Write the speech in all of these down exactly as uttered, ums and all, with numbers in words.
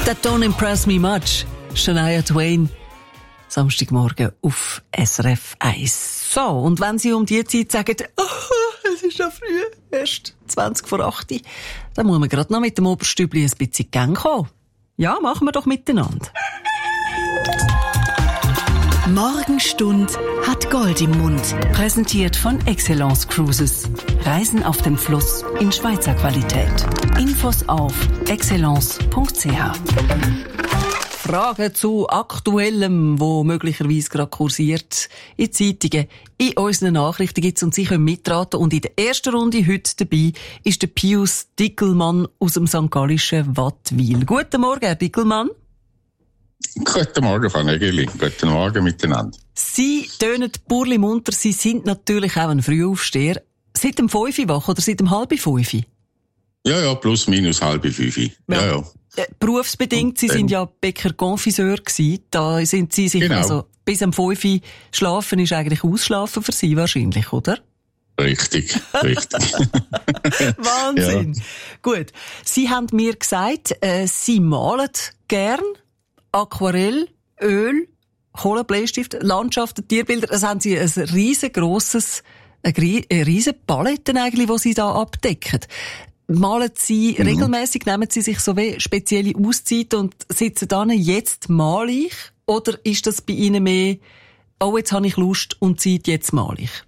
That don't impress me much. Shania Twain. Samstagmorgen auf S R F eins. So, und wenn Sie um die Zeit sagen, oh, es ist noch früh, erst zwanzig vor acht, dann muss man gerade noch mit dem Oberstübli ein bisschen in Gang kommen. Ja, machen wir doch miteinander. Morgenstund hat Gold im Mund. Präsentiert von Excellence Cruises. Reisen auf dem Fluss in Schweizer Qualität. Infos auf excellence punkt c h. Fragen zu Aktuellem, wo möglicherweise gerade kursiert, in Zeitungen, in unseren Nachrichten gibt's und Sie können mitraten. Und in der ersten Runde heute dabei ist der Pius Dickelmann aus dem Sankt Gallischen Wattwil. Guten Morgen, Herr Dickelmann. Guten Morgen, Frau Nägeli. Guten Morgen miteinander. Sie tönen burli munter. Sie sind natürlich auch ein Frühaufsteher. Seit dem Fünfi wach oder seit dem halb Fünfi? Ja, ja, plus minus halb Fünfi. Ja, ja. ja. Berufsbedingt, Sie sind ja Bäcker-Konfiseur gewesen. Da sind Sie sicher, genau. Also bis am Fünfi schlafen ist eigentlich Ausschlafen für Sie wahrscheinlich, oder? Richtig, richtig. Wahnsinn. Ja. Gut. Sie haben mir gesagt, äh, Sie malen gern Aquarell, Öl, Kohlenbleistift, Landschaften, Tierbilder. Das haben Sie ein riesengroßes, eine riesen Palette eigentlich, die Sie da abdecken. Malen Sie mhm. regelmäßig, nehmen Sie sich so wie spezielle Auszeiten und sitzen dann, jetzt male ich? Oder ist das bei Ihnen mehr, oh, jetzt habe ich Lust und Zeit, jetzt male ich?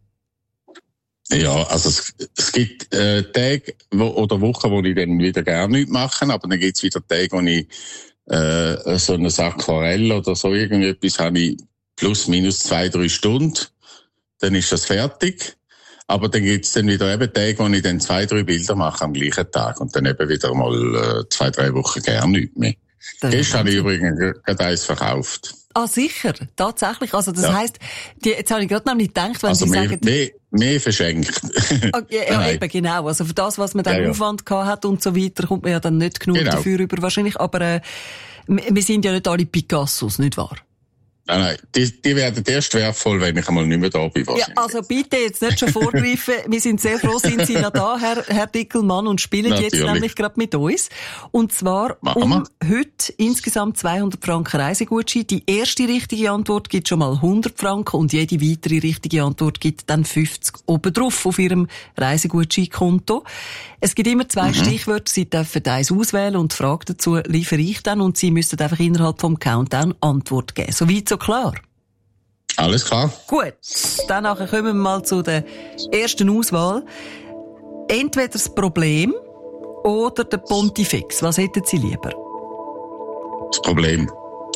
Ja, also es, es gibt äh, Tage wo, oder Wochen, wo ich dann wieder gerne nichts mache, aber dann gibt es wieder Tage, wo ich äh, so ein Aquarell oder so irgendetwas habe ich plus minus zwei, drei Stunden, dann ist das fertig. Aber dann gibt's dann wieder eben Tage, wo ich dann zwei, drei Bilder mache am gleichen Tag und dann eben wieder mal äh, zwei, drei Wochen gerne nichts mehr. Das Gestern habe ich übrigens gerade eins verkauft. Ah, sicher, tatsächlich. Also das ja. heisst, die, jetzt habe ich gerade nämlich gedacht, wenn also Sie mehr, sagen... Mehr, mehr verschenkt. Okay, ja, eben, genau. Also für das, was man dann ja, ja. Aufwand gehabt hat und so weiter, kommt man ja dann nicht genug genau. dafür über wahrscheinlich. Aber äh, wir sind ja nicht alle Picassos, nicht wahr? Nein, nein, die, die werden erst wertvoll, wenn ich einmal nicht mehr da bin. Ja, also bitte jetzt nicht schon vorgreifen. Wir sind sehr froh, sind Sie noch da, Herr, Herr Dickelmann, und spielen Natürlich. jetzt nämlich gerade mit uns. Und zwar Machen um wir. heute insgesamt zweihundert Franken Reisegutschein. Die erste richtige Antwort gibt schon mal hundert Franken und jede weitere richtige Antwort gibt dann fünfzig obendrauf auf Ihrem Reisegutscheinkonto. Es gibt immer zwei mhm. Stichwörter. Sie dürfen eins auswählen und die Frage dazu liefere ich dann und Sie müssen einfach innerhalb vom Countdown Antwort geben. Soweit so klar? Alles klar. Gut, dann nachher kommen wir mal zu der ersten Auswahl. Entweder das Problem oder der Pontifex. Was hätten Sie lieber? Das Problem.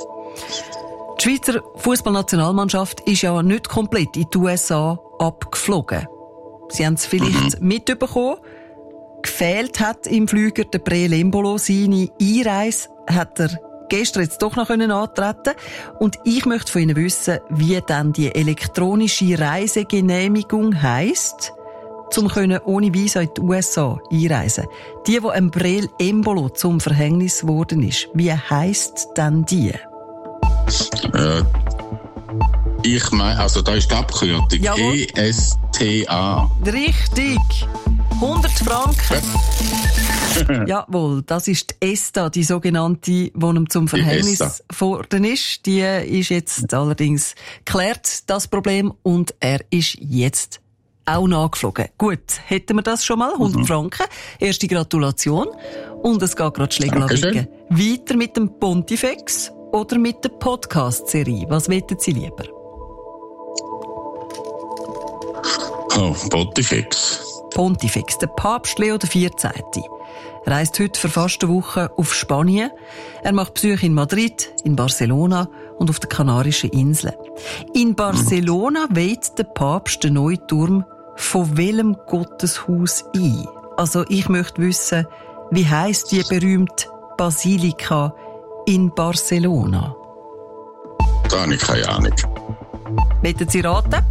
Die Schweizer Fußballnationalmannschaft ist ja nicht komplett in die U S A abgeflogen. Sie haben es vielleicht mhm. mitbekommen. Gefehlt hat im Flüger der Breel Embolo. Seine Einreise hat er gestern jetzt doch noch antreten können. Und ich möchte von Ihnen wissen, wie dann die elektronische Reisegenehmigung heisst, um ohne Visa in die U S A einreisen. Die, die einem Breel Embolo zum Verhängnis geworden ist. Wie heisst denn die? Äh, ich meine, also da ist die Abkürzung. Jawohl. E S T A. Richtig. hundert Franken. Jawohl, das ist die ESTA, die sogenannte, die ihm zum Verhängnis geworden ist. Die ist jetzt allerdings geklärt, das Problem, und er ist jetzt auch nachgeflogen. Gut, hätten wir das schon mal, hundert mhm. Franken. Erste Gratulation. Und es geht gerade Schlägerlawicken. Weiter mit dem Pontifex oder mit der Podcast-Serie. Was wettet Sie lieber? Oh, Pontifex. Pontifex, der Papst Leo der vierzehnte reist heute für fast eine Woche auf Spanien. Er macht Besuche in Madrid, in Barcelona und auf den Kanarischen Inseln. In Barcelona weiht der Papst den neuen Turm von welchem Gotteshaus ein? Also ich möchte wissen, wie heisst die berühmte Basilika in Barcelona? Da habe ich keine Ahnung. Wollen Sie raten?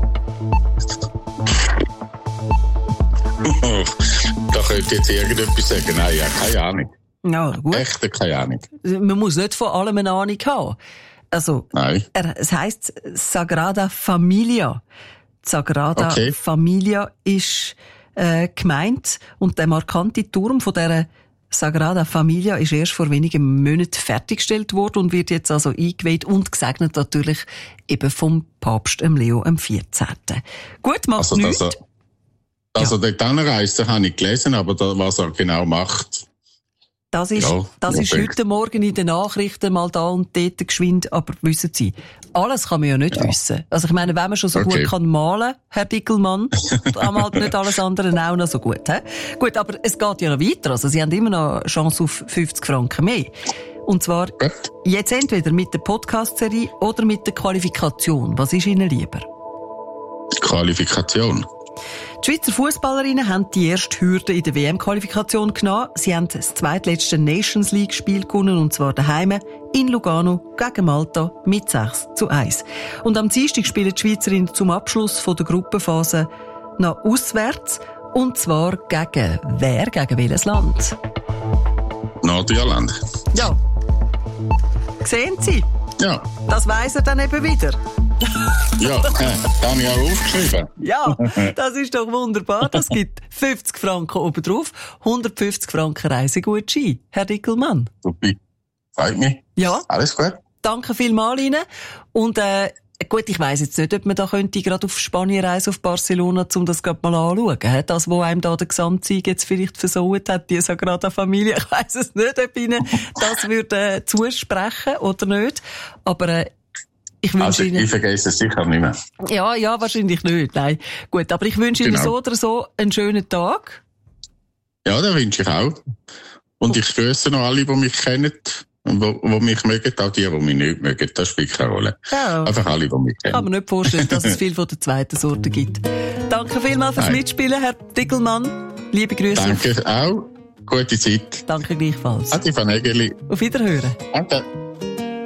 Da könnte jetzt irgendetwas sagen. Nein, ja, keine Ahnung. Ja, gut. Echt keine Ahnung. Man muss nicht von allem eine Ahnung haben. Also, Nein. Er, es heisst Sagrada Familia. Sagrada okay. Familia ist äh, gemeint und der markante Turm von dieser Sagrada Familia ist erst vor wenigen Monaten fertiggestellt worden und wird jetzt also eingeweiht und gesegnet natürlich eben vom Papst Leo dem vierzehnten Gut, macht also, nichts. Dass er, dass ja. er dort anreist, das habe ich gelesen, aber da, was er genau macht. Das ist, ja, das ist heute Morgen in den Nachrichten mal da und dort geschwind, aber wissen Sie, alles kann man ja nicht ja. wissen. Also ich meine, wenn man schon so okay. gut kann malen, Herr Dickelmann, dann malt nicht alles andere auch noch so gut. He? Gut, aber es geht ja noch weiter. Also Sie haben immer noch eine Chance auf fünfzig Franken mehr. Und zwar gut. Jetzt entweder mit der Podcast-Serie oder mit der Qualifikation. Was ist Ihnen lieber? Qualifikation. Die Schweizer Fußballerinnen haben die erste Hürde in der W M-Qualifikation genommen. Sie haben das zweitletzte Nations League-Spiel gewonnen, und zwar daheim in Lugano gegen Malta mit sechs zu eins. Und am Dienstag spielen die Schweizerinnen zum Abschluss von der Gruppenphase noch auswärts, und zwar gegen wer? Gegen welches Land? Nordirland. Ja. Sehen Sie? Ja. Das weiss er dann eben wieder. Ja, das habe ich auch aufgeschrieben. Ja, das ist doch wunderbar. Das gibt fünfzig Franken obendrauf, hundertfünfzig Franken Reisegutschein. Herr Dickelmann. Super. Freut mich. Ja. Alles gut. Danke vielmals Ihnen. Und, äh, gut, ich weiss jetzt nicht, ob man da könnte gerade auf Spanien reisen, auf Barcelona, um das gerade mal anzuschauen. Das, wo einem da der Gesamtsieg jetzt vielleicht versaut hat, die Sagrada Familia. Ich weiss es nicht, ob Ihnen das würde äh, zusprechen oder nicht. Aber, äh, Ich wünsche also, Ihnen... ich vergesse es sicher nicht mehr. Ja, ja, wahrscheinlich nicht, nein. Gut, aber ich wünsche genau. Ihnen so oder so einen schönen Tag. Ja, das wünsche ich auch. Und ich grüße noch alle, die mich kennen, und die, die mich mögen, auch die, die mich nicht mögen. Das spielt keine Rolle. Ja. Einfach alle, die mich kennen. Kann man nicht vorstellen, dass es viel von der zweiten Sorte gibt. Danke vielmals fürs nein. Mitspielen, Herr Dickelmann. Liebe Grüße. Danke auch. Gute Zeit. Danke gleichfalls. Adi van Egeli. Auf Wiederhören. Danke.